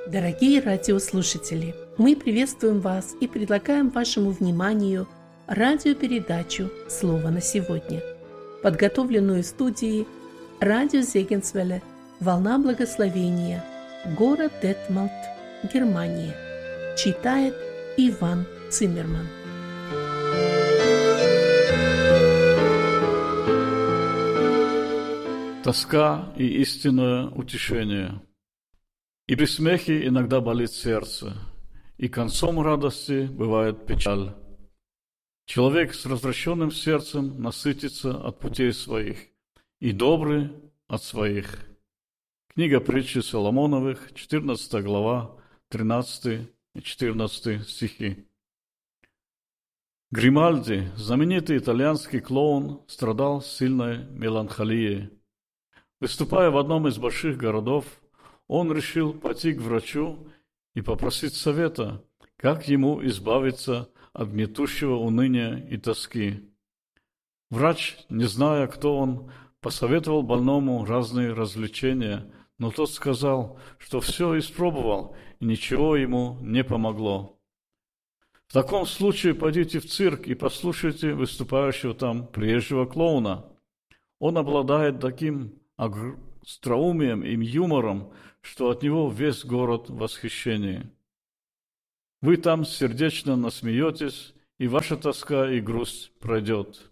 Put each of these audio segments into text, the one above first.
Дорогие радиослушатели, мы приветствуем вас и предлагаем вашему вниманию радиопередачу «Слово на сегодня», подготовленную студией радио Зегенсвелле «Волна благословения», город Детмалт, Германия. Читает Иван Циммерман. Тоска и истинное утешение. И при смехе иногда болит сердце, и концом радости бывает печаль. Человек с развращенным сердцем насытится от путей своих, и добрый от своих. Книга притчи Соломоновых, 14 глава, 13 и 14 стихи. Гримальди, знаменитый итальянский клоун, страдал сильной меланхолией. Выступая в одном из больших городов, он решил пойти к врачу и попросить совета, как ему избавиться от гнетущего уныния и тоски. Врач, не зная, кто он, посоветовал больному разные развлечения, но тот сказал, что все испробовал, и ничего ему не помогло. В таком случае пойдите в цирк и послушайте выступающего там приезжего клоуна. Он обладает таким остроумием и юмором, что от него весь город в восхищении. Вы там сердечно насмеетесь, и ваша тоска и грусть пройдет.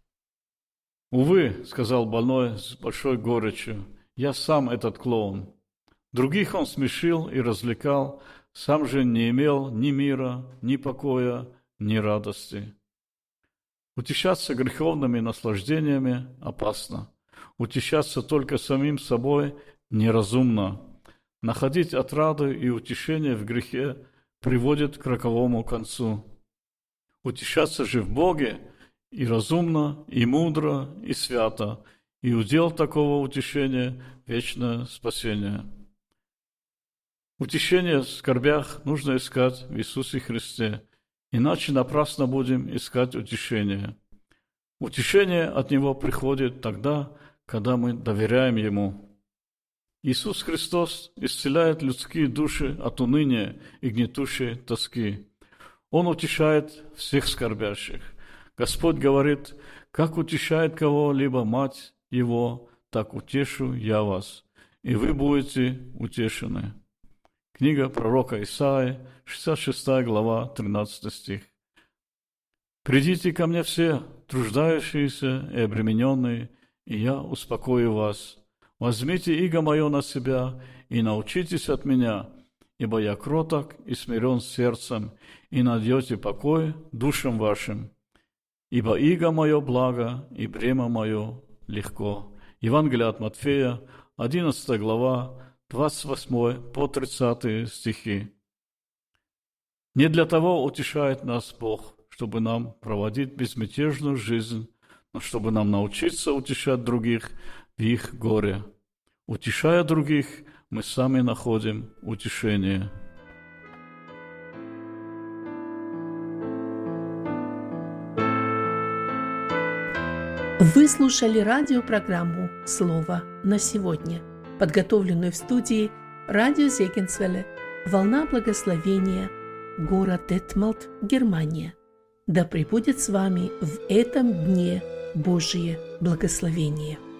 «Увы, — сказал больной с большой горечью, — я сам этот клоун. Других он смешил и развлекал, сам же не имел ни мира, ни покоя, ни радости. Утешаться греховными наслаждениями опасно. Утешаться только самим собой неразумно. Находить отраду и утешение в грехе приводит к роковому концу. Утешаться же в Боге и разумно, и мудро, и свято, и удел такого утешения – вечное спасение. Утешение в скорбях нужно искать в Иисусе Христе, иначе напрасно будем искать утешение. Утешение от Него приходит тогда, когда мы доверяем Ему. Иисус Христос исцеляет людские души от уныния и гнетущей тоски. Он утешает всех скорбящих. Господь говорит, как утешает кого-либо мать его, так утешу я вас, и вы будете утешены. Книга пророка Исаии, 66 глава, 13 стих. «Придите ко мне все, труждающиеся и обремененные, и я успокою вас. Возьмите иго мое на себя и научитесь от меня, ибо я кроток и смирен сердцем, и найдете покой душам вашим. Ибо иго мое благо, и бремя мое легко». Евангелие от Матфея, 11 глава, 28 по 30 стихи. Не для того утешает нас Бог, чтобы нам проводить безмятежную жизнь, но чтобы нам научиться утешать других в их горе. Утешая других, мы сами находим утешение. Вы слушали радиопрограмму «Слово на сегодня», подготовленную в студии радио Зегенсвелле «Волна благословения», город Детмалт, Германия. Да пребудет с вами в этом дне Божие благословение.